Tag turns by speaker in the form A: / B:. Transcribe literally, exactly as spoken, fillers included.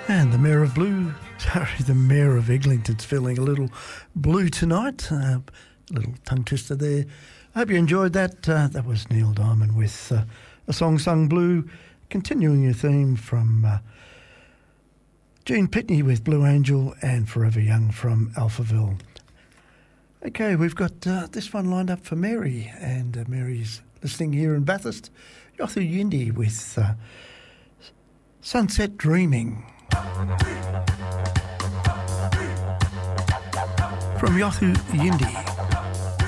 A: And the Mayor of Blue, sorry, the Mayor of Eglinton's feeling a little blue tonight. Uh, a little tongue twister there. I hope you enjoyed that. Uh, that was Neil Diamond with uh, a song sung blue, continuing your theme from uh, Gene Pitney with Blue Angel and Forever Young from Alphaville. Okay, we've got uh, this one lined up for Mary, and uh, Mary's listening here in Bathurst. Yothu Yindi with uh, Sunset Dreaming. From Yothu Yindi.